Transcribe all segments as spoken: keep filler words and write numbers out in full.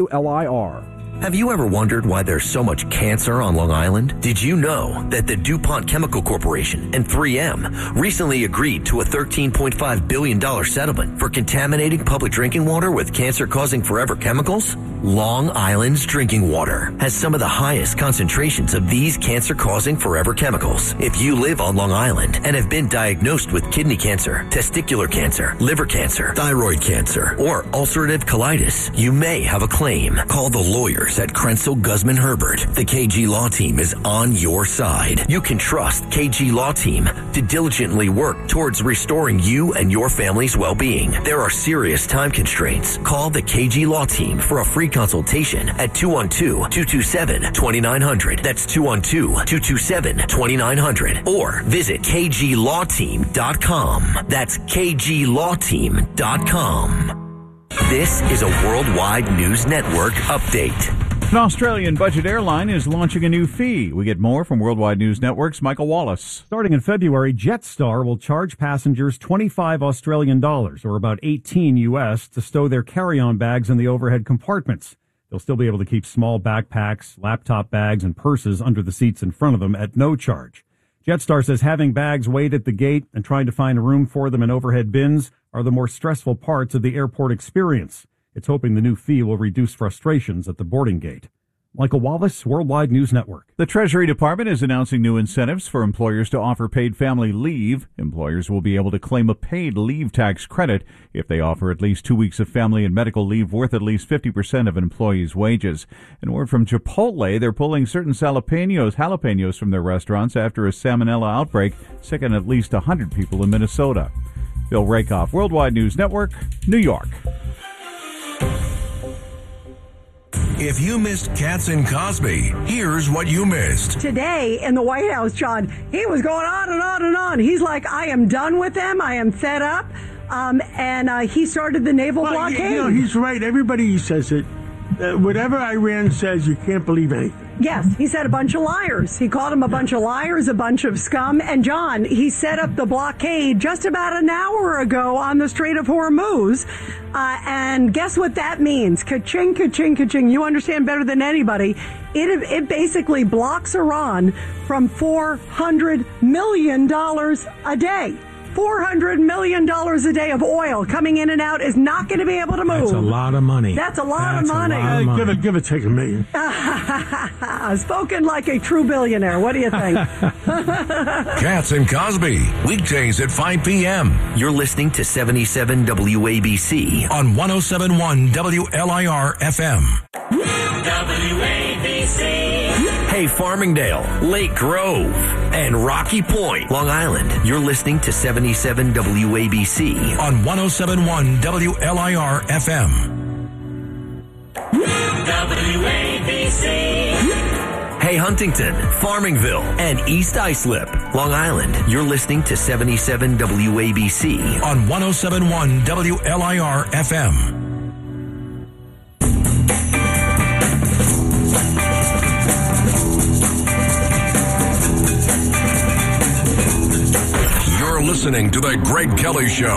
L I R. Have you ever wondered why there's so much cancer on Long Island? Did you know that the DuPont Chemical Corporation and three M recently agreed to a thirteen point five billion dollars settlement for contaminating public drinking water with cancer-causing forever chemicals? Long Island's drinking water has some of the highest concentrations of these cancer-causing forever chemicals. If you live on Long Island and have been diagnosed with kidney cancer, testicular cancer, liver cancer, thyroid cancer, or ulcerative colitis, you may have a claim. Call the lawyers at Krenzel Guzman Herbert. The K G Law Team is on your side. You can trust K G Law Team to diligently work towards restoring you and your family's well-being. There are serious time constraints. Call the K G Law Team for a free consultation at two one two, two two seven, two nine zero zero. That's two one two, two two seven, two nine zero zero. Or visit k g law team dot com. That's k g law team dot com. This is a Worldwide News Network update. An Australian budget airline is launching a new fee. We get more from Worldwide News Network's Michael Wallace. Starting in February, Jetstar will charge passengers twenty-five Australian dollars, or about eighteen U S, to stow their carry-on bags in the overhead compartments. They'll still be able to keep small backpacks, laptop bags, and purses under the seats in front of them at no charge. Jetstar says having bags weighed at the gate and trying to find a room for them in overhead bins are the more stressful parts of the airport experience. It's hoping the new fee will reduce frustrations at the boarding gate. Michael Wallace, Worldwide News Network. The Treasury Department is announcing new incentives for employers to offer paid family leave. Employers will be able to claim a paid leave tax credit if they offer at least two weeks of family and medical leave worth at least fifty percent of an employee's wages. And word from Chipotle, they're pulling certain jalapenos, jalapenos from their restaurants after a salmonella outbreak, sickened at least one hundred people in Minnesota. Bill Rakoff, Worldwide News Network, New York. If you missed Katz and Cosby, here's what you missed. Today in the White House, John, he was going on and on and on. He's like, I am done with them. I am fed up. Um, and uh, he started the naval well, blockade. You know, he's right. Everybody says it. Uh, whatever Iran says, you can't believe anything. Yes, he said a bunch of liars. He called them a bunch of liars, a bunch of scum. And, John, he set up the blockade just about an hour ago on the Strait of Hormuz. Uh, and guess what that means? Ka-ching, ka-ching, ka-ching. You understand better than anybody. It, it basically blocks Iran from four hundred million dollars a day. four hundred million dollars a day of oil coming in and out is not going to be able to move. That's a lot of money. That's a lot That's of money. A lot of money. Uh, give it, give it, take a million. Spoken like a true billionaire. What do you think? Katz and Cosby, weekdays at five p.m. You're listening to seventy-seven W A B C on one oh seven point one W L I R F M. W A B C. Hey, Farmingdale, Lake Grove, and Rocky Point, Long Island. You're listening to seventy-seven W A B C on one oh seven point one W L I R F M. W A B C. Hey, Huntington, Farmingville, and East Islip, Long Island. You're listening to seventy-seven W A B C on one oh seven point one W L I R F M. You're listening to The Greg Kelly Show.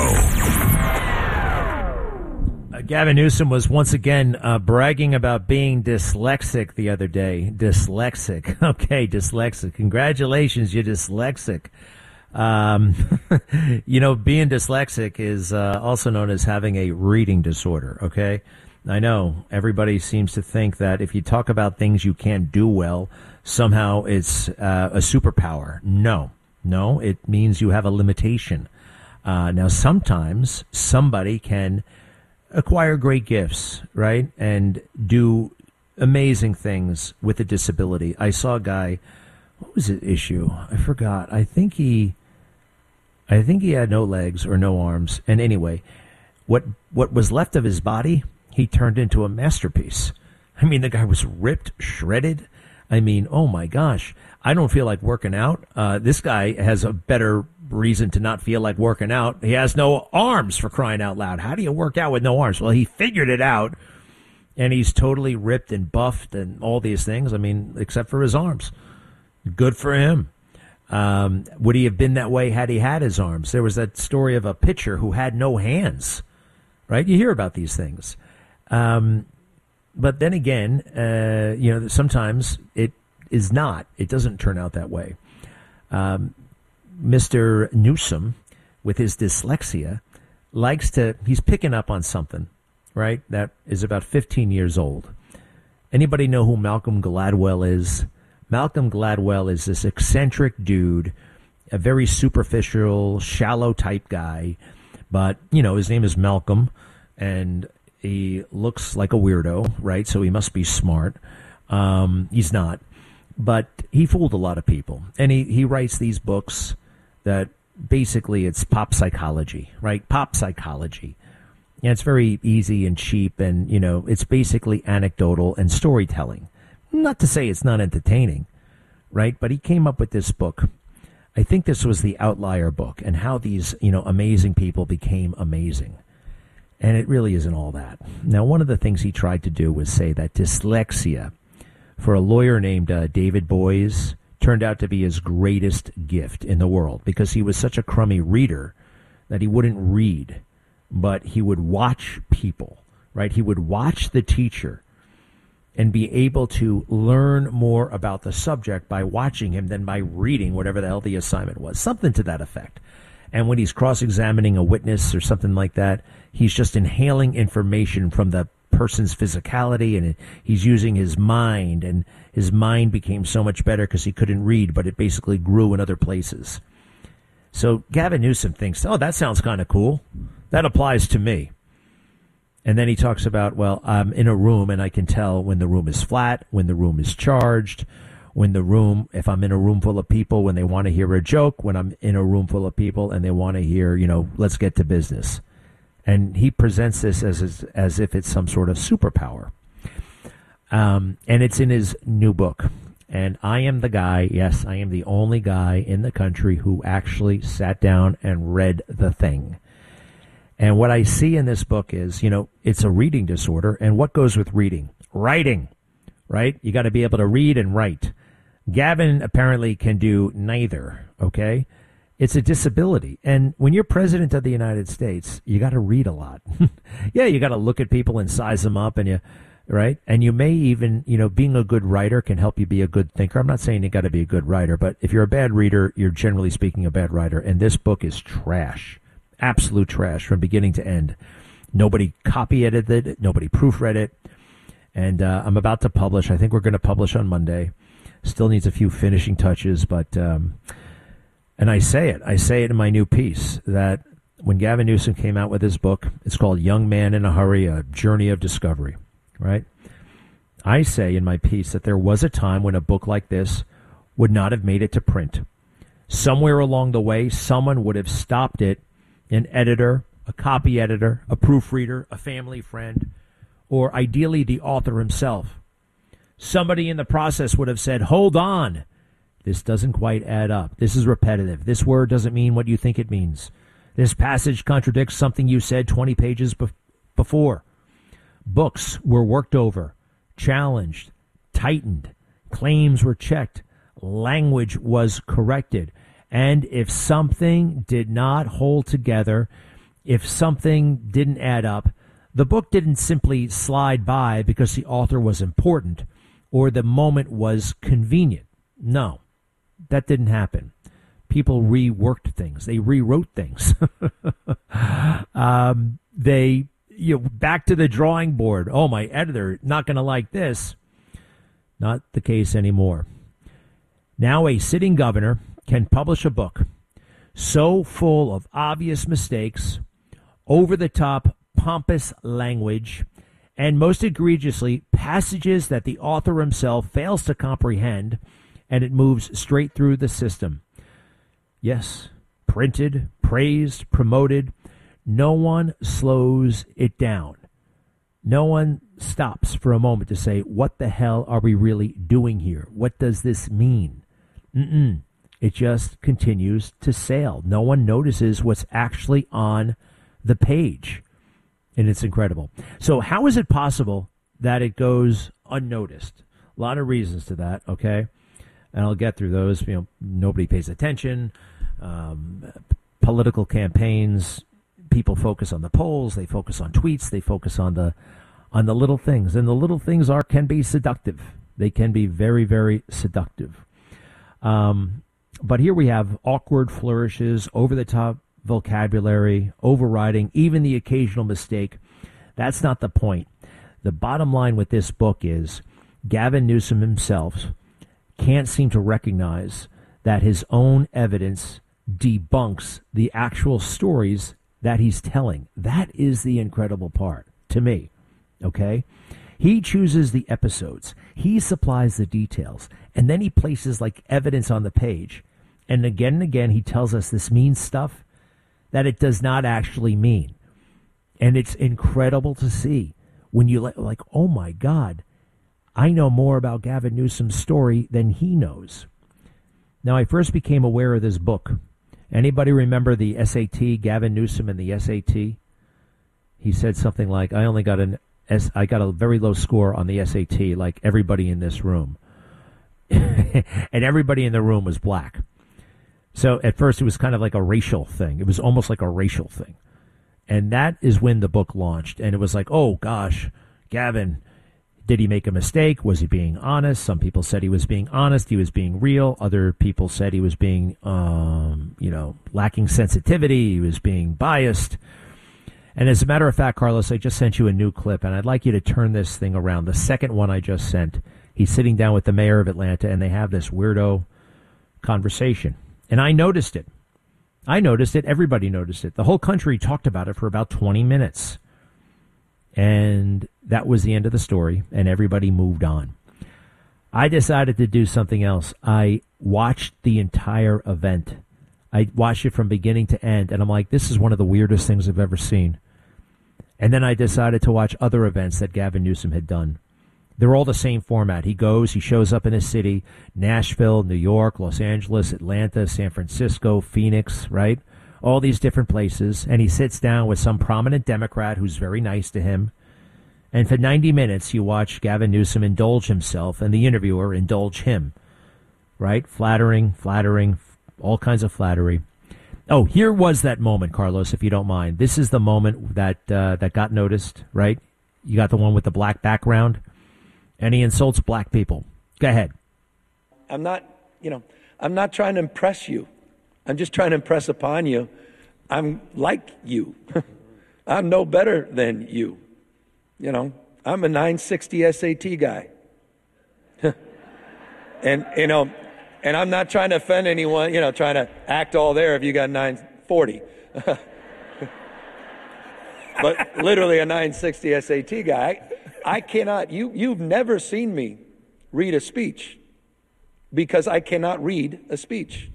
Uh, Gavin Newsom was once again uh, bragging about being dyslexic the other day. Dyslexic. Okay, dyslexic. Congratulations, you're dyslexic. Um, you know, being dyslexic is uh, also known as having a reading disorder, okay? I know everybody seems to think that if you talk about things you can't do well, somehow it's uh, a superpower. No. No, it means you have a limitation. Uh, now, sometimes somebody can acquire great gifts, right, and do amazing things with a disability. I saw a guy, what was his issue? I forgot. I think he, I think he had no legs or no arms. And anyway, what what was left of his body, he turned into a masterpiece. I mean, the guy was ripped, shredded. I mean, oh my gosh. I don't feel like working out. Uh, this guy has a better reason to not feel like working out. He has no arms, for crying out loud. How do you work out with no arms? Well, he figured it out, and he's totally ripped and buffed and all these things. I mean, except for his arms. Good for him. Um, would he have been that way had he had his arms? There was that story of a pitcher who had no hands, right? You hear about these things. Um, but then again, uh, you know, sometimes it is not. It doesn't turn out that way. Um, Mister Newsom, with his dyslexia, likes to, he's picking up on something, right? That is about fifteen years old. Anybody know who Malcolm Gladwell is? Malcolm Gladwell is this eccentric dude, a very superficial, shallow type guy. But, you know, his name is Malcolm, and he looks like a weirdo, right? So he must be smart. Um, he's not. But he fooled a lot of people. And he, he writes these books that basically it's pop psychology, right? Pop psychology. And it's very easy and cheap, and, you know, it's basically anecdotal and storytelling. Not to say it's not entertaining, right? But he came up with this book. I think this was the Outlier book, and how these, you know, amazing people became amazing. And it really isn't all that. Now, one of the things he tried to do was say that dyslexia, for a lawyer named uh, David Boies, turned out to be his greatest gift in the world, because he was such a crummy reader that he wouldn't read, but he would watch people, right? He would watch the teacher and be able to learn more about the subject by watching him than by reading whatever the hell the assignment was, something to that effect. And when he's cross-examining a witness or something like that, he's just inhaling information from the person's physicality, and he's using his mind, and his mind became so much better because he couldn't read, but it basically grew in other places. So Gavin Newsom thinks, oh, that sounds kind of cool. That applies to me. And then he talks about, well, I'm in a room and I can tell when the room is flat, when the room is charged, when the room, if I'm in a room full of people, when they want to hear a joke, when I'm in a room full of people and they want to hear, you know, let's get to business. And he presents this as as, as if it's some sort of superpower. Um, and it's in his new book. And I am the guy, yes, I am the only guy in the country who actually sat down and read the thing. And what I see in this book is, you know, it's a reading disorder. And what goes with reading? Writing, right? You got to be able to read and write. Gavin apparently can do neither, okay? It's a disability. And when you're president of the United States, you got to read a lot. Yeah, you got to look at people and size them up, and you, right? And you may even, you know, being a good writer can help you be a good thinker. I'm not saying you got to be a good writer, but if you're a bad reader, you're generally speaking a bad writer. And this book is trash. Absolute trash from beginning to end. Nobody copy edited it. Nobody proofread it. And uh, I'm about to publish. I think we're going to publish on Monday. Still needs a few finishing touches, but um, and I say it. I say it in my new piece that when Gavin Newsom came out with his book, it's called Young Man in a Hurry, A Journey of Discovery, right? I say in my piece that there was a time when a book like this would not have made it to print. Somewhere along the way, someone would have stopped it. An editor, a copy editor, a proofreader, a family friend, or ideally the author himself. Somebody in the process would have said, hold on, this doesn't quite add up. This is repetitive. This word doesn't mean what you think it means. This passage contradicts something you said twenty pages be- before. Books were worked over, challenged, tightened. Claims were checked. Language was corrected. And if something did not hold together, if something didn't add up, the book didn't simply slide by because the author was important or the moment was convenient. No, that didn't happen. People reworked things. They rewrote things. um, they, you know, back to the drawing board. Oh, my editor, not going to like this. Not the case anymore. Now a sitting governor can publish a book so full of obvious mistakes, over-the-top, pompous language, and most egregiously, passages that the author himself fails to comprehend, and it moves straight through the system. Yes, printed, praised, promoted. No one slows it down. No one stops for a moment to say, what the hell are we really doing here? What does this mean? Mm-mm. It just continues to sail. No one notices what's actually on the page. And it's incredible. So how is it possible that it goes unnoticed? A lot of reasons to that, okay? And I'll get through those. You know, nobody pays attention. Um, political campaigns, people focus on the polls. They focus on tweets. They focus on the on the little things. And the little things are can be seductive. They can be very, very seductive. Um, but here we have awkward flourishes, over-the-top vocabulary, overriding, even the occasional mistake. That's not the point. The bottom line with this book is Gavin Newsom himself can't seem to recognize that his own evidence debunks the actual stories that he's telling. That is the incredible part to me, okay? He chooses the episodes. He supplies the details. And then he places like evidence on the page. And again and again, he tells us this means stuff that it does not actually mean. And it's incredible to see when you like, like, oh my God, I know more about Gavin Newsom's story than he knows. Now, I first became aware of this book. Anybody remember the S A T, Gavin Newsom and the S A T? He said something like, I only got an S, I got a very low score on the S A T, like everybody in this room. And everybody in the room was black. So at first it was kind of like a racial thing. It was almost like a racial thing. And that is when the book launched. And it was like, oh, gosh, Gavin, did he make a mistake? Was he being honest? Some people said he was being honest. He was being real. Other people said he was being, um, you know, lacking sensitivity. He was being biased. And as a matter of fact, Carlos, I just sent you a new clip, and I'd like you to turn this thing around. The second one I just sent, he's sitting down with the mayor of Atlanta, and they have this weirdo conversation. And I noticed it. I noticed it. Everybody noticed it. The whole country talked about it for about twenty minutes. And that was the end of the story, and everybody moved on. I decided to do something else. I watched the entire event. I watched it from beginning to end, and I'm like, this is one of the weirdest things I've ever seen. And then I decided to watch other events that Gavin Newsom had done. They're all the same format. He goes, he shows up in a city, Nashville, New York, Los Angeles, Atlanta, San Francisco, Phoenix, right? All these different places. And he sits down with some prominent Democrat who's very nice to him. And for ninety minutes, you watch Gavin Newsom indulge himself and the interviewer indulge him, right? Flattering, flattering, all kinds of flattery. Oh, here was that moment, Carlos, if you don't mind. This is the moment that uh, that got noticed, right? You got the one with the black background. And he insults black people. Go ahead. I'm not, you know, I'm not trying to impress you. I'm just trying to impress upon you. I'm like you. I'm no better than you. You know, I'm a nine sixty S A T guy. And, you know, and I'm not trying to offend anyone, you know, trying to act all there if you got nine forty. But literally a nine sixty S A T guy. I cannot, you, you've never seen me read a speech because I cannot read a speech.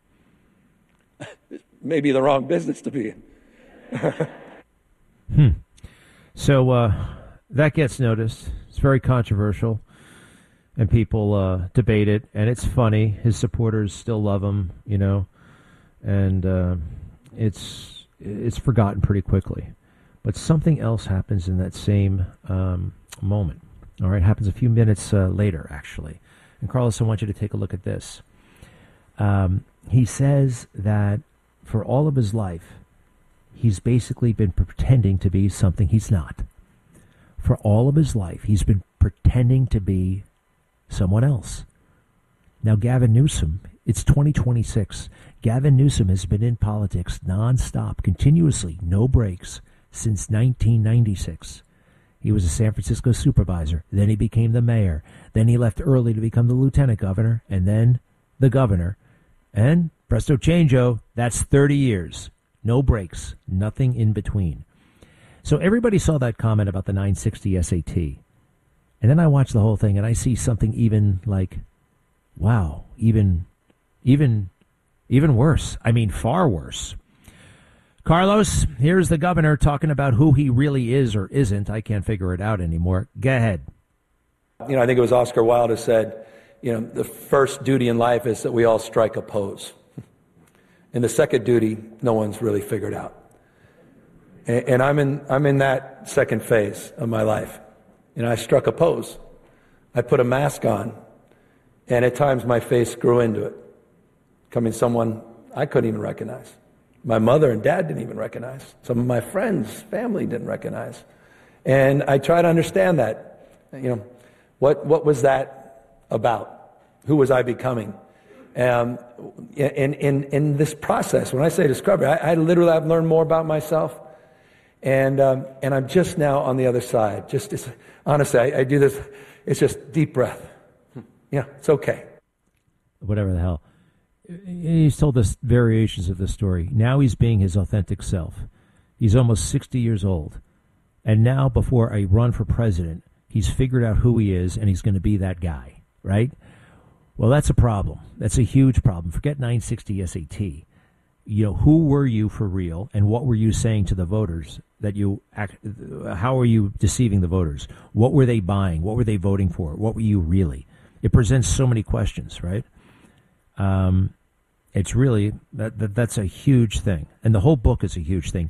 Maybe the wrong business to be in. hmm. So uh, that gets noticed. It's very controversial, and people uh, debate it, and it's funny. His supporters still love him, you know, and uh, it's it's forgotten pretty quickly. But something else happens in that same um, moment. All right, happens a few minutes uh, later, actually. And Carlos, I want you to take a look at this. Um, he says that for all of his life, he's basically been pretending to be something he's not. For all of his life, he's been pretending to be someone else. Now, Gavin Newsom, it's twenty twenty-six. Gavin Newsom has been in politics nonstop, continuously, no breaks, since nineteen ninety-six. He was a San Francisco supervisor. Then he became the mayor. Then he left early to become the lieutenant governor, and then the governor. And presto changeo, that's thirty years. No breaks, nothing in between. So everybody saw that comment about the nine sixty S A T. And then I watch the whole thing, and I see something even like, wow, even, even, even worse. I mean, far worse. Carlos, here's the governor talking about who he really is or isn't. I can't figure it out anymore. Go ahead. You know, I think it was Oscar Wilde who said, you know, the first duty in life is that we all strike a pose. And the second duty, no one's really figured out. And, and I'm in I'm in that second phase of my life. And I struck a pose. I put a mask on, and at times my face grew into it, becoming someone I couldn't even recognize. My mother and dad didn't even recognize. Some of my friends, family didn't recognize. And I try to understand that. You know, what what was that about? Who was I becoming? Um, in, in, in this process, when I say discovery, I, I literally have learned more about myself. And um, and I'm just now on the other side. Just it's, honestly, I, I do this. It's just deep breath. Yeah, it's okay. Whatever the hell. He's told us variations of the story. Now he's being his authentic self. He's almost sixty years old. And now, before a run for president, he's figured out who he is, and he's going to be that guy, right? Well, that's a problem. That's a huge problem. Forget nine sixty S A T. You know, who were you for real, and what were you saying to the voters that you act, how are you deceiving the voters? What were they buying? What were they voting for? What were you really? It presents so many questions, right? Um, it's really, that, that that's a huge thing. And the whole book is a huge thing.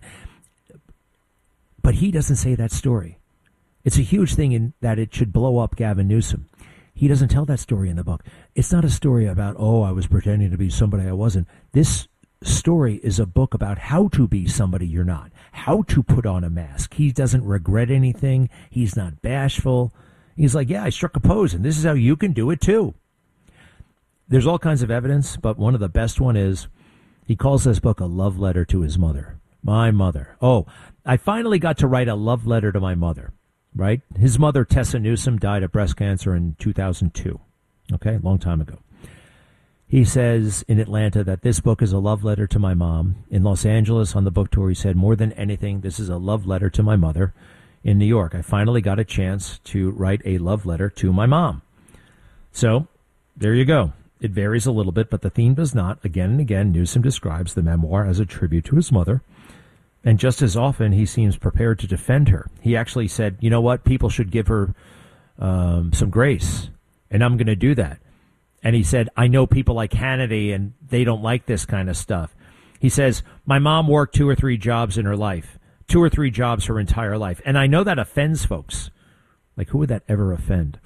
But he doesn't say that story. It's a huge thing in that it should blow up Gavin Newsom. He doesn't tell that story in the book. It's not a story about, oh, I was pretending to be somebody I wasn't. This story is a book about how to be somebody you're not, how to put on a mask. He doesn't regret anything. He's not bashful. He's like, yeah, I struck a pose, and this is how you can do it too. There's all kinds of evidence, but one of the best one is he calls this book a love letter to his mother. My mother. Oh, I finally got to write a love letter to my mother, right? His mother, Tessa Newsom, died of breast cancer in two thousand two. Okay, long time ago. He says in Atlanta that this book is a love letter to my mom. In Los Angeles on the book tour, he said, more than anything, this is a love letter to my mother. In New York, I finally got a chance to write a love letter to my mom. So there you go. It varies a little bit, but the theme does not. Again and again, Newsom describes the memoir as a tribute to his mother. And just as often, he seems prepared to defend her. He actually said, you know what, people should give her um, some grace, and I'm going to do that. And he said, I know people like Hannity, and they don't like this kind of stuff. He says, my mom worked two or three jobs in her life, two or three jobs her entire life. And I know that offends folks. Like, who would that ever offend?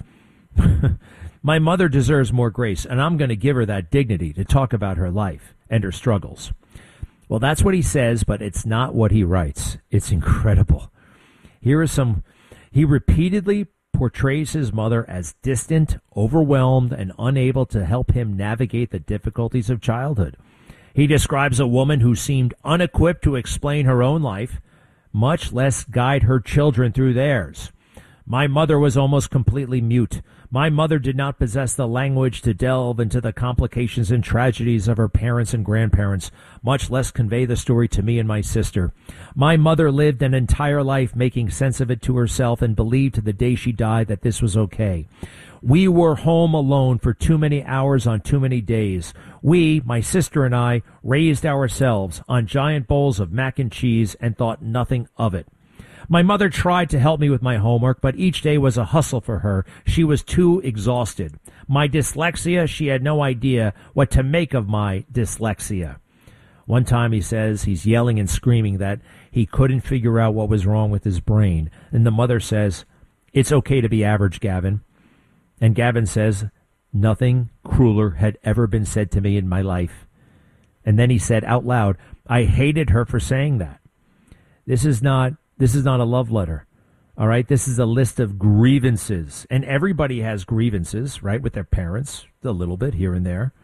My mother deserves more grace, and I'm going to give her that dignity to talk about her life and her struggles. Well, that's what he says, but it's not what he writes. It's incredible. Here is some, he repeatedly portrays his mother as distant, overwhelmed, and unable to help him navigate the difficulties of childhood. He describes a woman who seemed unequipped to explain her own life, much less guide her children through theirs. My mother was almost completely mute. My mother did not possess the language to delve into the complications and tragedies of her parents and grandparents, much less convey the story to me and my sister. My mother lived an entire life making sense of it to herself and believed to the day she died that this was okay. We were home alone for too many hours on too many days. We, my sister and I, raised ourselves on giant bowls of mac and cheese and thought nothing of it. My mother tried to help me with my homework, but each day was a hustle for her. She was too exhausted. My dyslexia, she had no idea what to make of my dyslexia. One time he says he's yelling and screaming that he couldn't figure out what was wrong with his brain. And the mother says, it's okay to be average, Gavin. And Gavin says, nothing crueler had ever been said to me in my life. And then he said out loud, I hated her for saying that. This is not... This is not a love letter, all right? This is a list of grievances, and everybody has grievances, right, with their parents, a little bit here and there.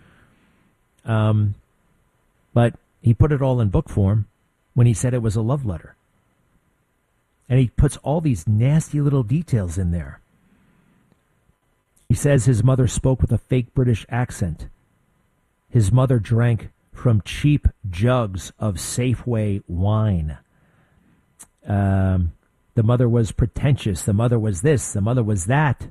Um, but he put it all in book form when he said it was a love letter. And he puts all these nasty little details in there. He says his mother spoke with a fake British accent. His mother drank from cheap jugs of Safeway wine. Um, the mother was pretentious. The mother was this. The mother was that.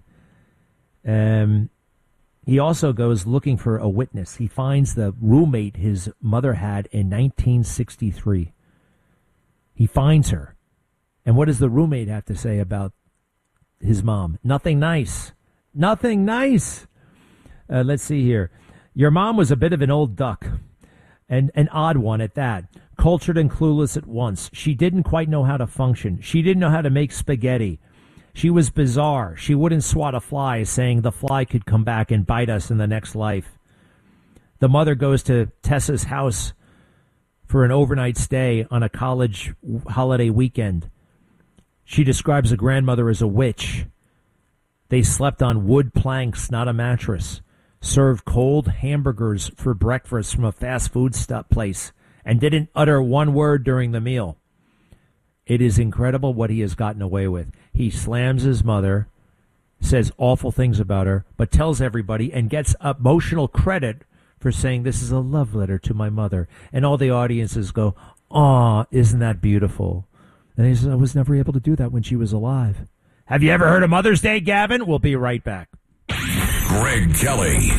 Um, he also goes looking for a witness. He finds the roommate his mother had in nineteen sixty-three. He finds her. And what does the roommate have to say about his mom? Nothing nice. Nothing nice. Uh, let's see here. Your mom was a bit of an old duck. And an odd one at that. Cultured and clueless at once. She didn't quite know how to function. She didn't know how to make spaghetti. She was bizarre. She wouldn't swat a fly, saying the fly could come back and bite us in the next life. The mother goes to Tessa's house for an overnight stay on a college holiday weekend. She describes a grandmother as a witch. They slept on wood planks, not a mattress. Served cold hamburgers for breakfast from a fast food stuff place and didn't utter one word during the meal. It is incredible what he has gotten away with. He slams his mother, says awful things about her, but tells everybody and gets emotional credit for saying this is a love letter to my mother. And all the audiences go, aw, isn't that beautiful? And he says, I was never able to do that when she was alive. Have you ever heard of Mother's Day, Gavin? We'll be right back. Greg Kelly.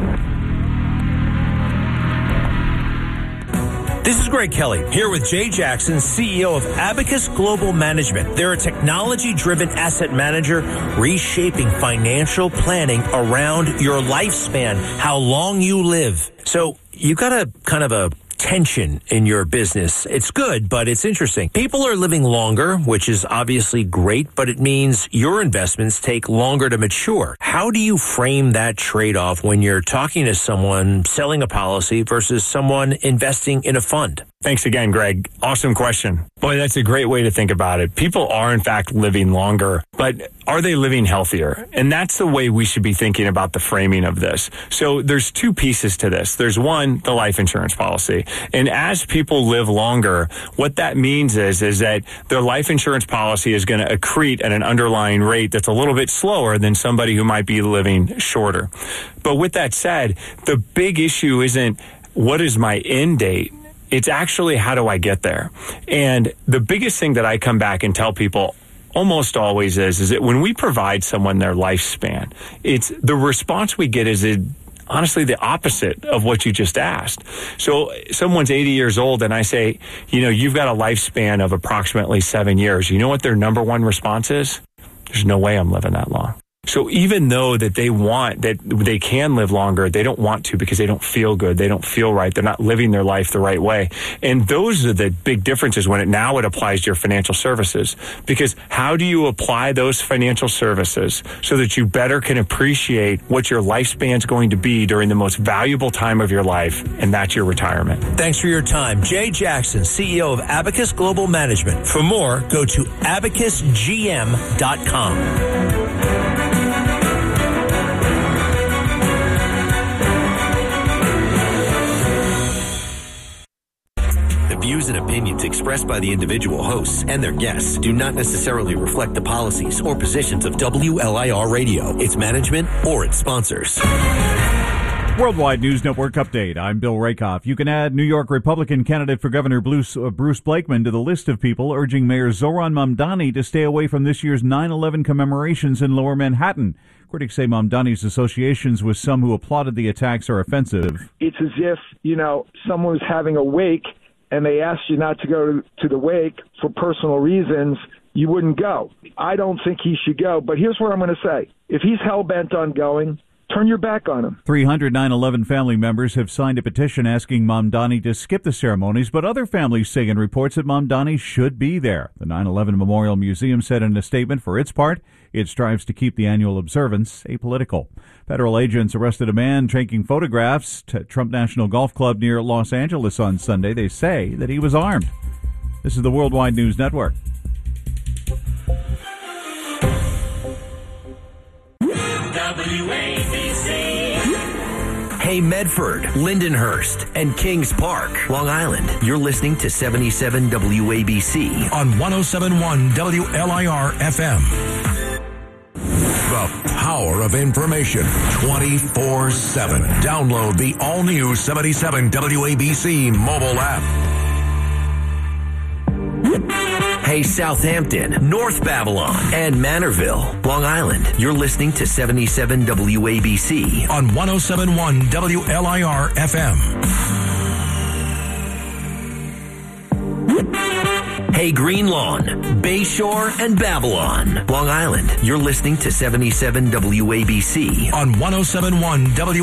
This is Greg Kelly, here with Jay Jackson, C E O of Abacus Global Management. They're a technology-driven asset manager reshaping financial planning around your lifespan, how long you live. So you got a kind of a tension in your business. It's good, but it's interesting. People are living longer, which is obviously great, but it means your investments take longer to mature. How do you frame that trade-off when you're talking to someone selling a policy versus someone investing in a fund? Thanks again, Greg. Awesome question. Boy, that's a great way to think about it. People are, in fact, living longer, but are they living healthier? And that's the way we should be thinking about the framing of this. So there's two pieces to this. There's one, the life insurance policy. And as people live longer, what that means is, is that their life insurance policy is going to accrete at an underlying rate that's a little bit slower than somebody who might be living shorter. But with that said, the big issue isn't what is my end date? It's actually, how do I get there? And the biggest thing that I come back and tell people almost always is, is that when we provide someone their lifespan, it's the response we get is it, honestly the opposite of what you just asked. So someone's eighty years old and I say, you know, you've got a lifespan of approximately seven years. You know what their number one response is? There's no way I'm living that long. So even though that they want, that they can live longer, they don't want to because they don't feel good. They don't feel right. They're not living their life the right way. And those are the big differences when it now it applies to your financial services. Because how do you apply those financial services so that you better can appreciate what your lifespan is going to be during the most valuable time of your life, and that's your retirement. Thanks for your time. Jay Jackson, C E O of Abacus Global Management. For more, go to abacus g m dot com. The views and opinions expressed by the individual hosts and their guests do not necessarily reflect the policies or positions of W L I R Radio, its management, or its sponsors. Worldwide News Network update. I'm Bill Rakoff. You can add New York Republican candidate for Governor Bruce, uh, Bruce Blakeman to the list of people urging Mayor Zohran Mamdani to stay away from this year's nine eleven commemorations in Lower Manhattan. Critics say Mamdani's associations with some who applauded the attacks are offensive. It's as if, you know, someone was having a wake and they asked you not to go to the wake for personal reasons, you wouldn't go. I don't think he should go, but here's what I'm going to say. If he's hell-bent on going, turn your back on him. three hundred nine eleven family members have signed a petition asking Mamdani to skip the ceremonies, but other families say in reports that Mamdani should be there. The nine eleven Memorial Museum said in a statement, for its part, it strives to keep the annual observance apolitical. Federal agents arrested a man taking photographs at Trump National Golf Club near Los Angeles on Sunday. They say that he was armed. This is the Worldwide News Network. W A B C. Hey, Medford, Lindenhurst, and Kings Park, Long Island. You're listening to seventy-seven W A B C on one oh seven point one W L I R F M. The power of information twenty-four seven. Download the all-new seventy-seven W A B C mobile app. Hey, Southampton, North Babylon, and Manorville, Long Island. You're listening to seventy-seven W A B C on one oh seven point one W L I R F M. Hey, Green Lawn, Bayshore, and Babylon, Long Island. You're listening to seventy-seven W A B C on one oh seven point one W